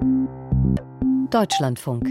Deutschlandfunk.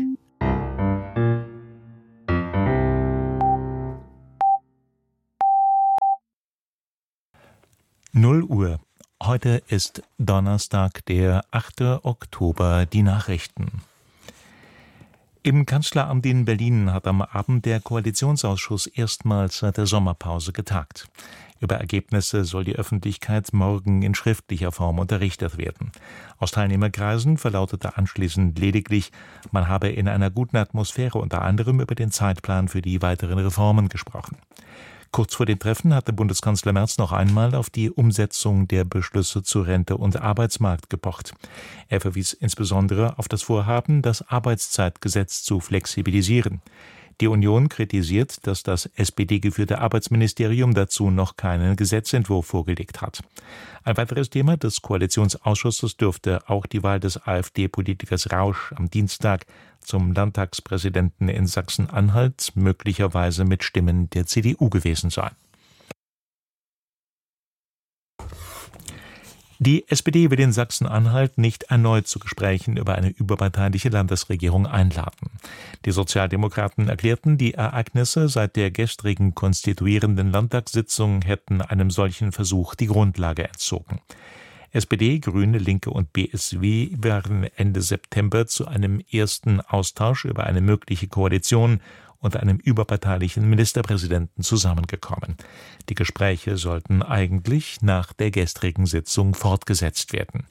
Null Uhr. Heute ist Donnerstag, der 8. Oktober, die Nachrichten. Im Kanzleramt in Berlin hat am Abend der Koalitionsausschuss erstmals seit der Sommerpause getagt. Über Ergebnisse soll die Öffentlichkeit morgen in schriftlicher Form unterrichtet werden. Aus Teilnehmerkreisen verlautete anschließend lediglich, man habe in einer guten Atmosphäre unter anderem über den Zeitplan für die weiteren Reformen gesprochen. Kurz vor dem Treffen hatte Bundeskanzler Merz noch einmal auf die Umsetzung der Beschlüsse zu Rente und Arbeitsmarkt gepocht. Er verwies insbesondere auf das Vorhaben, das Arbeitszeitgesetz zu flexibilisieren. Die Union kritisiert, dass das SPD-geführte Arbeitsministerium dazu noch keinen Gesetzentwurf vorgelegt hat. Ein weiteres Thema des Koalitionsausschusses dürfte auch die Wahl des AfD-Politikers Rausch am Dienstag zum Landtagspräsidenten in Sachsen-Anhalt möglicherweise mit Stimmen der CDU gewesen sein. Die SPD will in Sachsen-Anhalt nicht erneut zu Gesprächen über eine überparteiliche Landesregierung einladen. Die Sozialdemokraten erklärten, die Ereignisse seit der gestrigen konstituierenden Landtagssitzung hätten einem solchen Versuch die Grundlage entzogen. SPD, Grüne, Linke und BSW waren Ende September zu einem ersten Austausch über eine mögliche Koalition und einem überparteilichen Ministerpräsidenten zusammengekommen. Die Gespräche sollten eigentlich nach der gestrigen Sitzung fortgesetzt werden.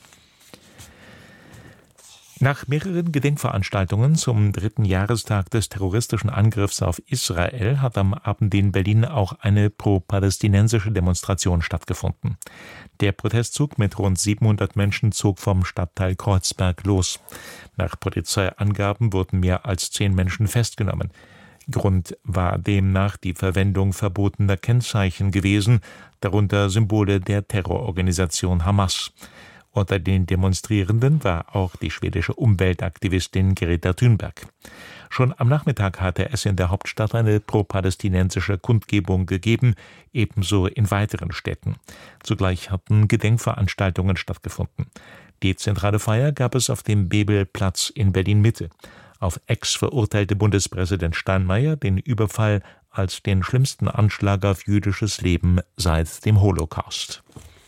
Nach mehreren Gedenkveranstaltungen zum 3. Jahrestag des terroristischen Angriffs auf Israel hat am Abend in Berlin auch eine pro-palästinensische Demonstration stattgefunden. Der Protestzug mit rund 700 Menschen zog vom Stadtteil Kreuzberg los. Nach Polizeiangaben wurden mehr als 10 Menschen festgenommen. Grund war demnach die Verwendung verbotener Kennzeichen gewesen, darunter Symbole der Terrororganisation Hamas. Unter den Demonstrierenden war auch die schwedische Umweltaktivistin Greta Thunberg. Schon am Nachmittag hatte es in der Hauptstadt eine pro-palästinensische Kundgebung gegeben, ebenso in weiteren Städten. Zugleich hatten Gedenkveranstaltungen stattgefunden. Die zentrale Feier gab es auf dem Bebelplatz in Berlin-Mitte. Auf Ex verurteilte Bundespräsident Steinmeier den Überfall als den schlimmsten Anschlag auf jüdisches Leben seit dem Holocaust.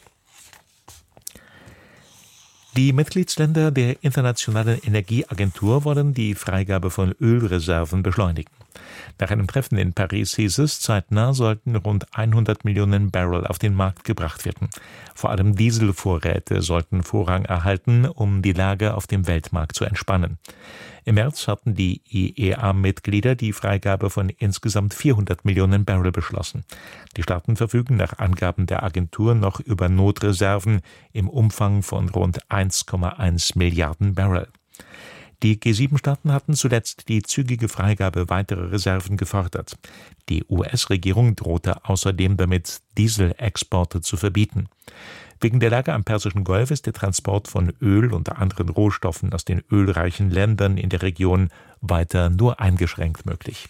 Die Mitgliedsländer der Internationalen Energieagentur wollen die Freigabe von Ölreserven beschleunigen. Nach einem Treffen in Paris hieß es, zeitnah sollten rund 100 Millionen Barrel auf den Markt gebracht werden. Vor allem Dieselvorräte sollten Vorrang erhalten, um die Lage auf dem Weltmarkt zu entspannen. Im März hatten die IEA-Mitglieder die Freigabe von insgesamt 400 Millionen Barrel beschlossen. Die Staaten verfügen nach Angaben der Agentur noch über Notreserven im Umfang von rund 1,1 Milliarden Barrel. Die G7-Staaten hatten zuletzt die zügige Freigabe weiterer Reserven gefordert. Die US-Regierung drohte außerdem damit, Dieselexporte zu verbieten. Wegen der Lage am Persischen Golf ist der Transport von Öl und anderen Rohstoffen aus den ölreichen Ländern in der Region weiter nur eingeschränkt möglich.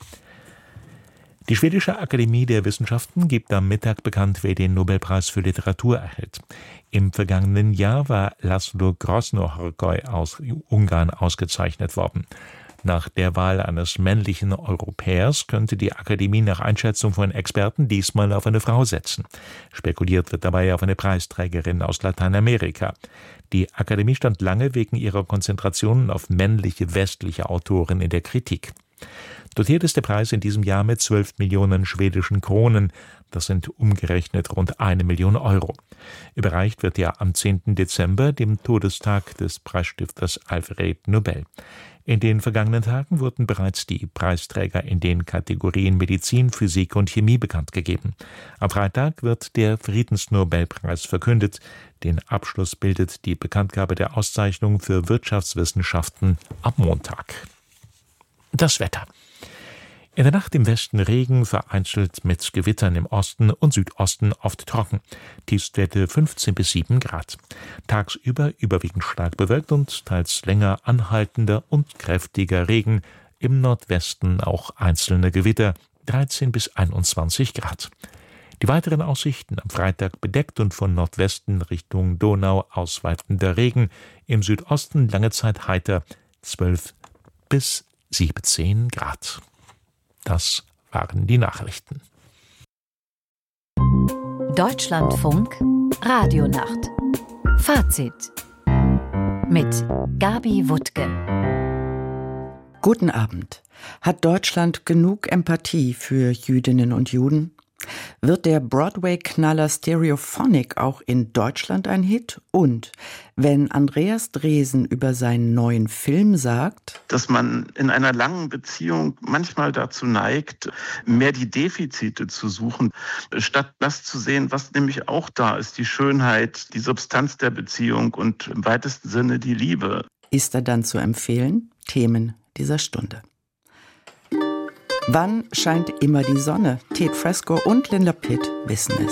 Die Schwedische Akademie der Wissenschaften gibt am Mittag bekannt, wer den Nobelpreis für Literatur erhält. Im vergangenen Jahr war László Krasznahorkai aus Ungarn ausgezeichnet worden. Nach der Wahl eines männlichen Europäers könnte die Akademie nach Einschätzung von Experten diesmal auf eine Frau setzen. Spekuliert wird dabei auf eine Preisträgerin aus Lateinamerika. Die Akademie stand lange wegen ihrer Konzentration auf männliche westliche Autoren in der Kritik. Dotiert ist der Preis in diesem Jahr mit 12 Millionen schwedischen Kronen. Das sind umgerechnet rund 1 Million Euro. Überreicht wird er am 10. Dezember, dem Todestag des Preisstifters Alfred Nobel. In den vergangenen Tagen wurden bereits die Preisträger in den Kategorien Medizin, Physik und Chemie bekannt gegeben. Am Freitag wird der Friedensnobelpreis verkündet. Den Abschluss bildet die Bekanntgabe der Auszeichnung für Wirtschaftswissenschaften am Montag. Das Wetter. In der Nacht im Westen Regen, vereinzelt mit Gewittern im Osten und Südosten oft trocken. Tiefstwerte 15 bis 7 Grad. Tagsüber überwiegend stark bewölkt und teils länger anhaltender und kräftiger Regen. Im Nordwesten auch einzelne Gewitter, 13 bis 21 Grad. Die weiteren Aussichten: am Freitag bedeckt und von Nordwesten Richtung Donau ausweitender Regen, im Südosten lange Zeit heiter, 12 bis 17 Grad. Das waren die Nachrichten. Deutschlandfunk Radionacht. Fazit mit Gabi Wuttke. Guten Abend. Hat Deutschland genug Empathie für Jüdinnen und Juden? Wird der Broadway-Knaller Stereophonic auch in Deutschland ein Hit? Und wenn Andreas Dresen über seinen neuen Film sagt, dass man in einer langen Beziehung manchmal dazu neigt, mehr die Defizite zu suchen, statt das zu sehen, was nämlich auch da ist, die Schönheit, die Substanz der Beziehung und im weitesten Sinne die Liebe. Ist er dann zu empfehlen? Themen dieser Stunde. Wann scheint immer die Sonne? Ted Fresco und Linda Pitt wissen es.